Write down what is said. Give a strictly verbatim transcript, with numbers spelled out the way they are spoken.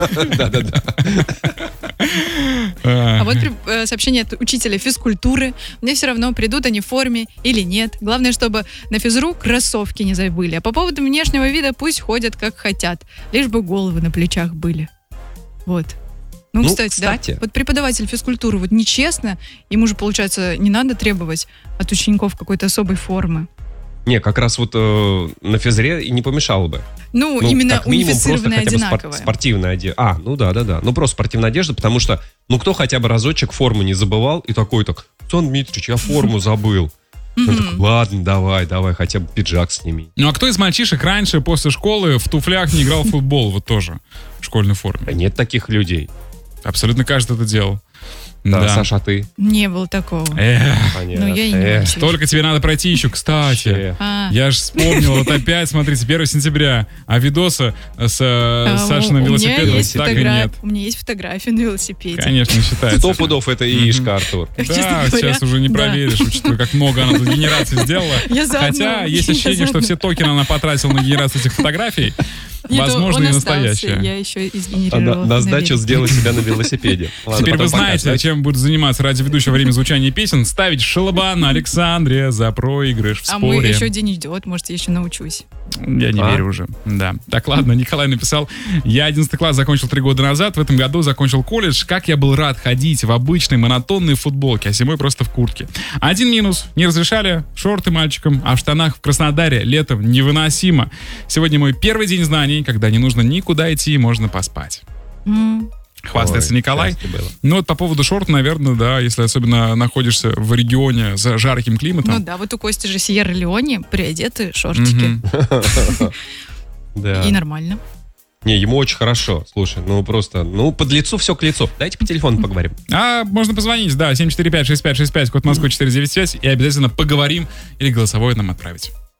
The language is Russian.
Да-да-да. А вот сообщение от учителя физкультуры. Мне все равно, придут они в форме или нет. Главное, чтобы на физру кроссовки не забыли. А по поводу внешнего вида пусть ходят как хотят. Лишь бы головы на плечах были. Вот. Ну, Ну, кстати, кстати. да. Вот преподаватель физкультуры, вот нечестно, ему же, получается, не надо требовать от учеников какой-то особой формы. Не, как раз вот э, на физре и не помешало бы. Ну, Ну, именно как минимум, просто унифицированная, хотя бы спор- одинаковая. спортивная одежда. А, ну да, да, да. Ну, просто спортивная одежда, потому что, ну, кто хотя бы разочек форму не забывал и такой так, Сон Дмитриевич, я форму забыл. Он такой, ладно, давай, давай, хотя бы пиджак сними. Ну а кто из мальчишек раньше, после школы, в туфлях не играл в футбол? Вот тоже в школьной форме. А нет таких людей. Абсолютно каждый это делал. Да, Да. Саша, а ты? Не было такого. Эх, Понятно. Ну, я и не Эх, учусь. только тебе надо пройти еще, кстати. вообще. А, Я же вспомнил, вот опять, смотрите, первого сентября, а видоса с э, а, Сашиным у- у меня велосипедом есть так и фотогра- нет. У меня есть фотография на велосипеде. Конечно, не считается. Сто пудов это яишко, Артур. Честно Да, говоря, сейчас уже не да. проверишь, учитывая, как много она тут генераций сделала. Я заодно. Хотя есть Я ощущение, что заодно. все токены она потратила на генерацию этих фотографий. Нет, Возможно, он и остался, настоящая. Я еще и А сгенерировала. на, на сдачу наверное. сделай себя на велосипеде. Ладно, Теперь вы потом знаете, покажешь. чем будет заниматься радиоведущий во время звучания песен. Ставить шалабан Александре за проигрыш в А мы споре. еще день идет, может, я еще научусь. Я не А? верю уже. Да. Так, ладно, Николай написал. Я одиннадцатый класс закончил три года назад. В этом году закончил колледж. Как я был рад ходить в обычной монотонной футболке, а зимой просто в куртке. Один минус. Не разрешали шорты мальчикам, а в штанах в Краснодаре летом невыносимо. Сегодня мой первый день знаний, когда не нужно никуда идти, можно поспать. М. Хвастается Ой, Николай. счастье было. Ну вот по поводу шорт, наверное, да, если особенно находишься в регионе с жарким климатом. Ну да, вот у Кости же Сьерра-Леоне приодеты шортики. Мгм. Да. И нормально. Не, ему очень хорошо. Слушай, ну просто, ну под лицу все к лицу. Дайте по телефону поговорим. А можно позвонить, да, семь четыре пять шесть пять шесть пять, код Москвы четыре девять пять, и обязательно поговорим или голосовое нам отправить.